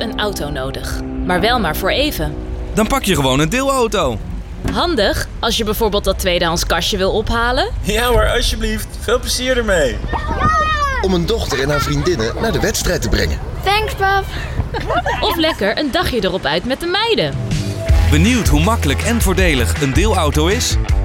een auto nodig. Maar wel maar voor even. Dan pak je gewoon een deelauto. Handig als je bijvoorbeeld dat tweedehands kastje wil ophalen. Ja hoor, alsjeblieft. Veel plezier ermee. Om een dochter en haar vriendinnen naar de wedstrijd te brengen. Thanks, pap. Of lekker een dagje erop uit met de meiden. Benieuwd hoe makkelijk en voordelig een deelauto is?